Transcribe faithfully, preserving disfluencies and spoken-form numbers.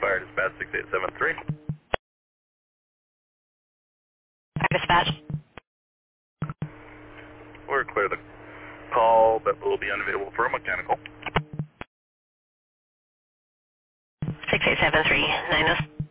Fire Dispatch six eight seven three. Fire Dispatch. We're clear the call, but will be unavailable for a mechanical. six eight seven three, nine oh.